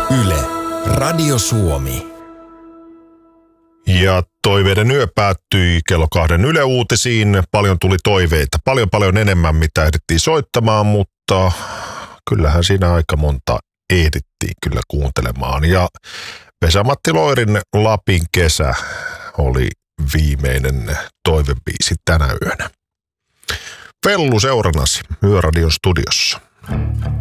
Yle, Radio Suomi. Ja toiveiden yö päättyi kello 2 Yle Uutisiin. Paljon tuli toiveita, paljon enemmän mitä ehdittiin soittamaan, mutta kyllähän siinä aika monta ehdittiin kyllä kuuntelemaan. Ja Vesa-Matti Loirin Lapin kesä oli viimeinen toivebiisi tänä yönä. Vellu seurannasi Yöradion studiossa.